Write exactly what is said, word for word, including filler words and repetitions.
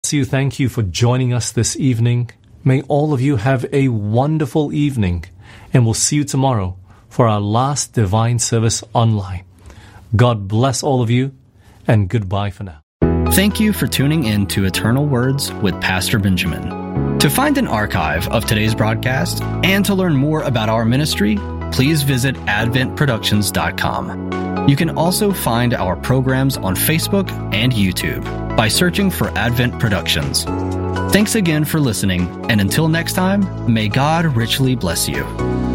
you. Thank you for joining us this evening. May all of you have a wonderful evening, and we'll see you tomorrow for our last divine service online. God bless all of you, and goodbye for now. Thank you for tuning in to Eternal Words with Pastor Benjamin. To find an archive of today's broadcast and to learn more about our ministry, please visit advent productions dot com. You can also find our programs on Facebook and YouTube by searching for Advent Productions. Thanks again for listening, and until next time, may God richly bless you.